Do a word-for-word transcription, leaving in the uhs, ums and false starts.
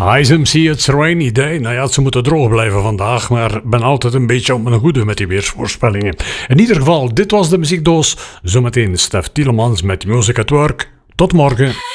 Hi M C, it's rainy day. Nou ja, ze moeten droog blijven vandaag, maar ik ben altijd een beetje op mijn goede met die weersvoorspellingen. In ieder geval, dit was de muziekdoos. Zometeen Stef Tielemans met Music at Work. Tot morgen.